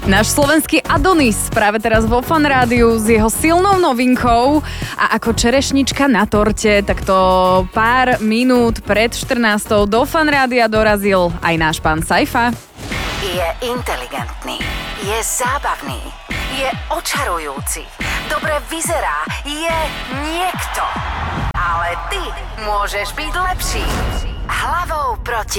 Náš slovenský Adonis práve teraz vo Fan Rádiu s jeho silnou novinkou a ako čerešnička na torte, tak to pár minút pred 14. do Fan Rádia dorazil aj náš pán Saifa. Je inteligentný, je zábavný, je očarujúci, dobre vyzerá, je niekto. Ale ty môžeš byť lepší. Hlavou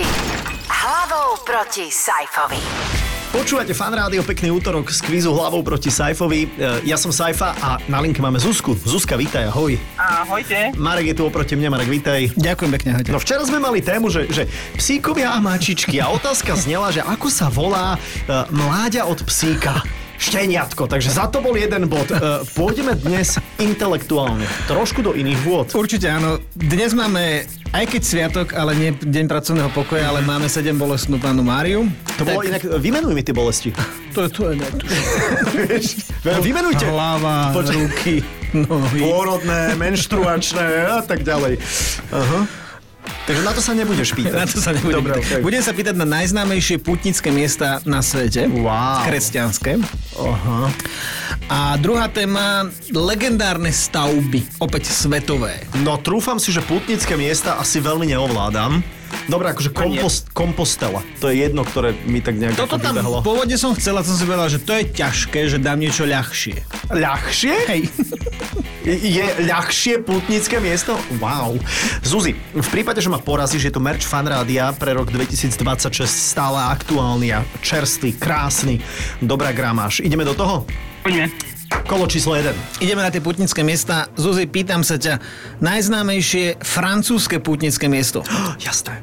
proti Saifovi. Počúvate Fan Rádio, pekný útorok z kvízu Hlavou proti Saifovi. Ja som Saifa a na linke máme Zuzku. Zuzka, vítaj, ahoj. Ahojte. Marek je tu oproti mne, Marek, vítaj. Ďakujem pekne, ahojte. No včera sme mali tému, že psíkovia a mačičky a otázka znela, že ako sa volá mláďa od psíka. Šteniatko, takže za to bol jeden bod. Pôjdeme dnes intelektuálne, trošku do iných vôd. Určite áno. Dnes máme, aj keď sviatok, ale nie deň pracovného pokoja, ale máme 7 bolestnú pánu Máriu. To bolo inak, vymenuj mi tie bolesti. To je netuším. Vymenujte. Hlava, ruky, nohy. Pôrodné, menštruačné a tak ďalej. Aha. Takže na to sa nebudeš pýtať. Na to sa nebudem Dobre, pýtať. okay. Budem sa pýtať na najznámejšie pútnické miesta na svete. Wow. Kresťanské. Aha. A druhá téma, legendárne stavby, opäť svetové. No trúfam si, že pútnické miesta asi veľmi neovládam. Dobre, akože Kompostela. To je jedno, ktoré mi tak nejak Toto tam vybehlo. pôvodne som chcela, som si povedal, že to je ťažké, že dám niečo ľahšie. Ľahšie? Hej. Je ľahšie pútnické miesto? Wow. Zuzi, v prípade, že ma porazíš, je to merch Fan Rádia pre rok 2026 stále aktuálny a čerstvý, krásny. Dobrá gramáž. Ideme do toho? Poďme. Kolo číslo 1. Ideme na tie pútnické miesta. Zuzi, pýtam sa ťa, najznámejšie francúzske pútnické miesto. Jasné.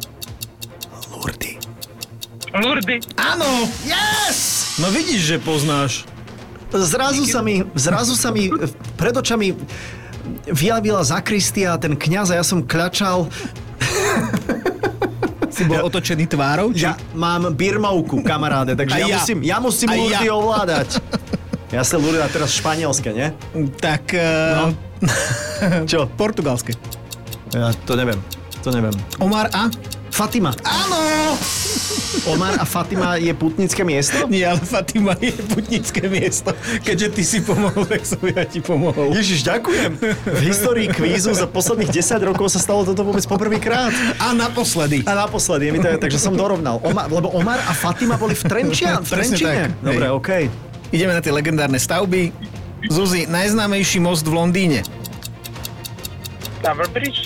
Lourdes. Áno! Yes! No vidíš, že poznáš. Zrazu sa mi pred očami vyjavila zakristia, ten kňaz a ja som kľačal. Si bol otočený tvárou? Ja mám birmovku, kamaráde, takže ja musím Lourdes ovládať. Ja sa Lourdes teraz španielské, nie? Tak... No. Čo? Portugalské. Ja to neviem. Omar a? Fatima. Áno! Omar a Fatima je pútnické miesto? Nie, ale Fatima je pútnické miesto. Keďže ty si pomohol, tak som ja ti pomohol. Ježiš, ďakujem. V histórii kvízu za posledných 10 rokov sa stalo toto vôbec poprvýkrát. A naposledy. Je mi to, takže som dorovnal. Lebo Omar a Fatima boli v Trenčine. Dobre, okej. Ideme na tie legendárne stavby. Zuzi, najznámejší most v Londýne. Tower Bridge.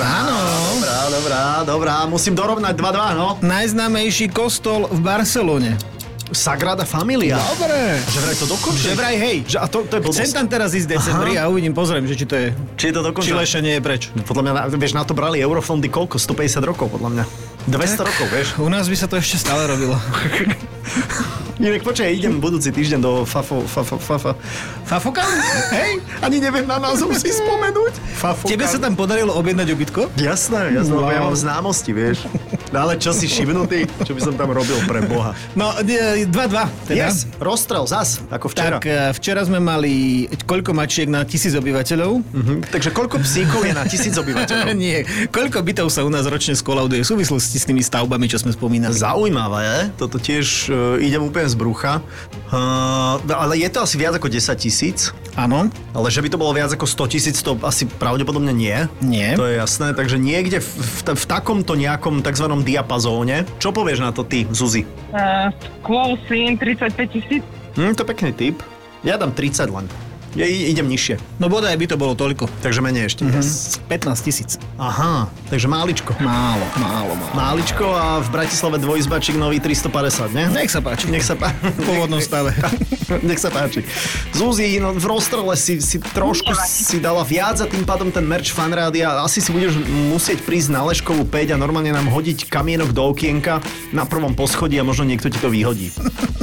Dobrá. Musím dorovnať 2-2, no. Najznámejší kostol v Barcelone. Sagrada Familia. Dobre. Že vraj to dokončí. Že vraj, hej. Že, a to je blbosť. Chcem tam teraz ísť v decembri a uvidím, pozriem, že či to je... Či je to dokončí. Či lešenie je preč. Podľa mňa, vieš, na to brali eurofondy koľko? 150 rokov, podľa mňa. 200 rokov, vieš. U nás by sa to ešte stále robilo. Inak počkaj, idem budúci týždeň do Fafokan? Hej? Ani neviem na názov si spomenúť. Tebe sa tam podarilo objednať ubytko? Jasné, lebo ja mám známosti, vieš. No ale čo si šibnutý? Čo by som tam robil pre Boha? No, 2-2 teda. Yes, rozstrel zas, ako včera. Tak včera sme mali koľko mačiek na 1000 obyvateľov? Takže koľko psíkov je na 1000 obyvateľov? Nie. Koľko bytov sa u nás ročne skolauduje v súvislosti s tými stavbami, čo sme spomínali? Zaujímavé, toto tiež idem úplne z brucha. Ale je to asi viac ako 10 000. Áno. Ale že by to bolo viac ako 100 000, to asi pravdepodobne nie. Nie. To je jasné, takže niekde v takomto nejakom takzvanom diapazóne. Čo povieš na to ty, Zuzi? Skôl syn 35 000. To je pekný tip. Ja dám 30 len. Ja idem nižšie. No bodaj by to bolo toľko. Takže menej ešte. 15 000. Aha, takže máličko. Málo. Máličko a v Bratislave dvojizbačík nový 350, ne? Nech sa páči. V pôvodnom stave. Nech sa páči. Zuzi, no v rozstrele si trošku si dala viac a tým pádom ten merch Fan Rádia. Asi si budeš musieť prísť na Leškovú 5 a normálne nám hodiť kamienok do okienka na prvom poschodí a možno niekto ti to vyhodí.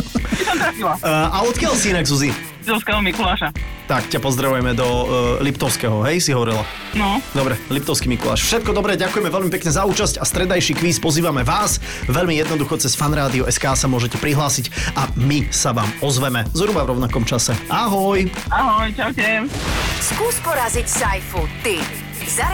A odkiaľ si inak, Zuzi? Zovského Mikuláša. Tak, ťa pozdravujeme do Liptovského, hej, si hovorila? No. Dobre, Liptovský Mikuláš. Všetko dobré, ďakujeme veľmi pekne za účasť a stredajší kvíz pozývame vás. Veľmi jednoducho cez fanradio.sk sa môžete prihlásiť a my sa vám ozveme zhruba v rovnakom čase. Ahoj! Ahoj, čaute. Skús poraziť Saifu, ty.